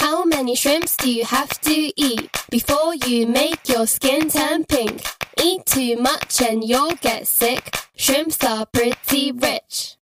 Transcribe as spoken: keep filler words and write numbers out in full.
How many shrimps do you have to eat before you make your skin turn pink? Eat too much and you'll get sick. Shrimps are pretty rich.